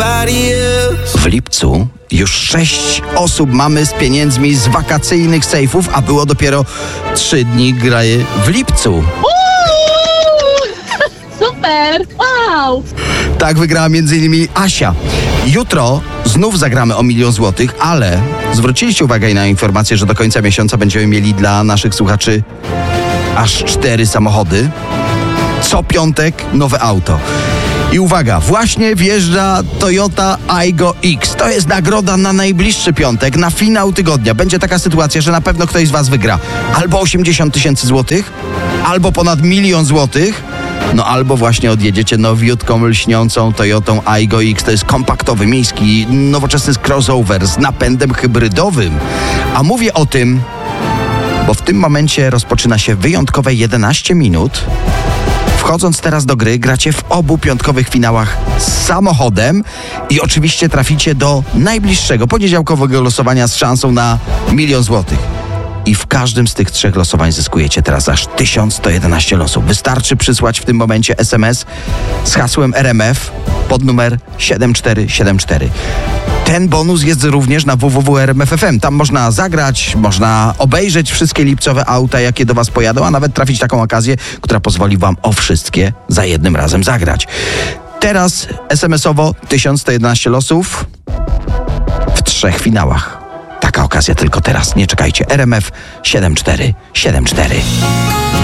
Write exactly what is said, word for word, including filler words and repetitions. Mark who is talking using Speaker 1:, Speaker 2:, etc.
Speaker 1: W lipcu już sześć osób mamy z pieniędzmi z wakacyjnych sejfów, a było dopiero trzy dni gry w lipcu.
Speaker 2: Uuu, super! Wow!
Speaker 1: Tak wygrała między innymi Asia. Jutro znów zagramy o milion złotych, ale zwróciliście uwagę na informację, że do końca miesiąca będziemy mieli dla naszych słuchaczy aż cztery samochody. Co piątek nowe auto. I uwaga, właśnie wjeżdża Toyota Aygo X. To jest nagroda na najbliższy piątek, na finał tygodnia. Będzie taka sytuacja, że na pewno ktoś z was wygra albo osiemdziesiąt tysięcy złotych, albo ponad milion złotych, no albo właśnie odjedziecie nowiutką, lśniącą Toyotą Aygo X. To jest kompaktowy, miejski, nowoczesny crossover z napędem hybrydowym. A mówię o tym, bo w tym momencie rozpoczyna się wyjątkowe jedenaście minut. Wchodząc teraz do gry, gracie w obu piątkowych finałach z samochodem i oczywiście traficie do najbliższego poniedziałkowego losowania z szansą na milion złotych. I w każdym z tych trzech losowań zyskujecie teraz aż tysiąc sto jedenaście losów. Wystarczy przysłać w tym momencie es em es z hasłem R M F pod numer siedem cztery siedem cztery. Ten bonus jest również na w w w kropka r m f kropka f m. Tam można zagrać, można obejrzeć wszystkie lipcowe auta, jakie do was pojadą, a nawet trafić taką okazję, która pozwoli wam o wszystkie za jednym razem zagrać. Teraz es em esowo tysiąc sto jedenaście losów w trzech finałach. Taka okazja tylko teraz. Nie czekajcie. R M F siedem cztery siedem cztery.